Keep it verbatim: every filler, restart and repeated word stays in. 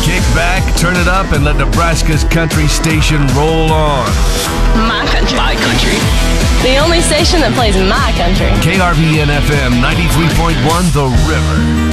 Kick back, turn it up, and let Nebraska's country station roll on. My country. My country. The only station that plays my country. K R V N F M ninety-three point one The River.